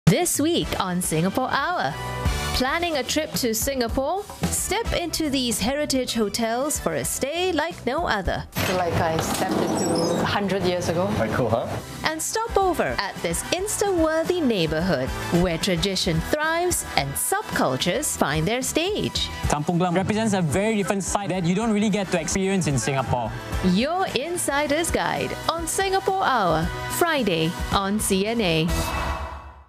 This week on Singapore Hour. Planning a trip to Singapore? Step into these heritage hotels for a stay like no other. I feel like I stepped into 100 years ago. Quite cool, huh? And stop over at this Insta-worthy neighborhood where tradition thrives and subcultures find their stage. Kampung Glam represents a very different side that you don't really get to experience in Singapore. Your Insider's Guide on Singapore Hour, Friday on CNA.